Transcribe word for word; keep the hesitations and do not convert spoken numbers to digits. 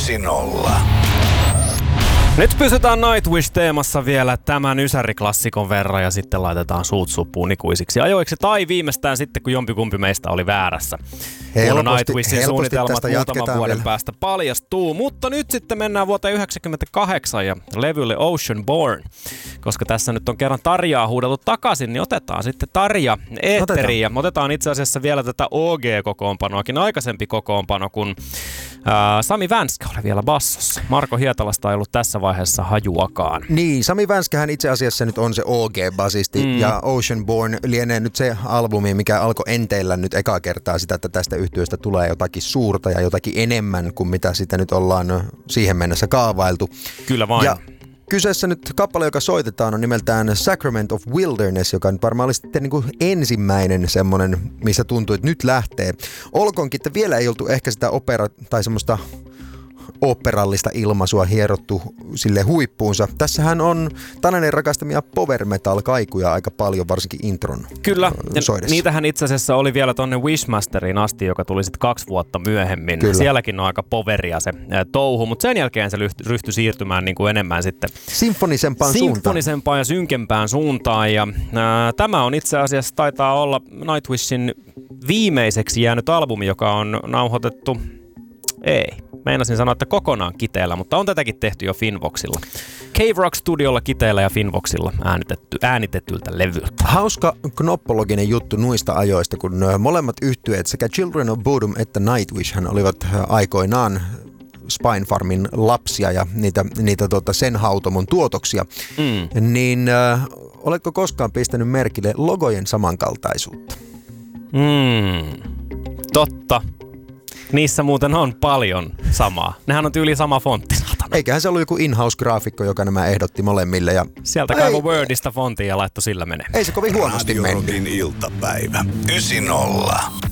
yhdeksän nolla. Nyt pysytään Nightwish-teemassa vielä tämän ysäriklassikon verran ja sitten laitetaan suut suppuun ikuisiksi ajoiksi tai viimeistään sitten, kun jompikumpi meistä oli väärässä. Helposti, Nightwishin suunnitelmat muutaman vuoden vielä päästä paljastuu, mutta nyt sitten mennään vuoteen yhdeksänkymmentäkahdeksan ja levylle Oceanborn. Koska tässä nyt on kerran Tarjaa huudeltu takaisin, niin otetaan sitten Tarja eetteriin ja otetaan itse asiassa vielä tätä O G-kokoonpanoakin, aikaisempi kokoonpano, kun ää, Sami Vänskä oli vielä bassossa. Marko Hietalasta ei ollut tässä vaiheessa hajuakaan. Niin, Sami Vänskähän itse asiassa nyt on se O G-basisti mm. ja Oceanborn lienee nyt se albumi, mikä alkoi enteillä nyt ekaa kertaa sitä, että tästä yhtyeestä tulee jotakin suurta ja jotakin enemmän kuin mitä sitä nyt ollaan siihen mennessä kaavailtu. Kyllä vain. Ja kyseessä nyt kappale, joka soitetaan, on nimeltään Sacrament of Wilderness, joka nyt varmaan oli sitten niin kuin ensimmäinen semmoinen, missä tuntuu, että nyt lähtee. Olkoonkin, että vielä ei oltu ehkä sitä opera tai semmoista operallista ilmaisua hierottu sille huippuunsa. Tässähän on Tananen rakastamia power metal kaikuja aika paljon, varsinkin intron Kyllä, soidessa. Niitähän itse asiassa oli vielä tonne Wishmasterin asti, joka tuli sitten kaksi vuotta myöhemmin. Kyllä. Sielläkin on aika poveria se ä, touhu, mutta sen jälkeen se ryhtyi siirtymään niin kuin enemmän sitten Sinfonisempaan suuntaan. Sinfonisempaan ja synkempään suuntaan. Ja, ä, tämä on itse asiassa, taitaa olla Nightwishin viimeiseksi jäänyt albumi, joka on nauhoitettu, ei, meinasin sanoa, että kokonaan kiteellä, mutta on tätäkin tehty jo Finvoxilla. Cave Rock Studiolla kiteellä ja Finvoxilla äänitetty, äänitetyltä levyltä. Hauska knoppologinen juttu nuista ajoista, kun molemmat yhtyeet sekä Children of Bodom että Nightwish olivat aikoinaan Spinefarmin lapsia ja niitä, niitä tota sen hautomon tuotoksia, mm. niin äh, oletko koskaan pistänyt merkille logojen samankaltaisuutta? Mm. Totta. Niissä muuten on paljon samaa. Nehän on tyyli sama fontti, saatana. Eiköhän se ollut joku in-house-graafikko, joka nämä ehdotti molemmille. Ja sieltä kaivoi Wordista fontia ja laittoi sillä menee. Ei se kovin huonosti mennyt. Radio Rockin iltapäivä. yhdeksän nolla.